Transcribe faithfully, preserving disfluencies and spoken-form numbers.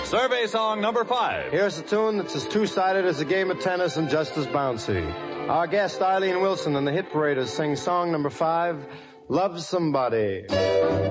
Survey song number five. Here's a tune that's as two-sided as a game of tennis and just as bouncy. Our guest, Eileen Wilson, and the Hit Paraders sing song number five, Love Somebody.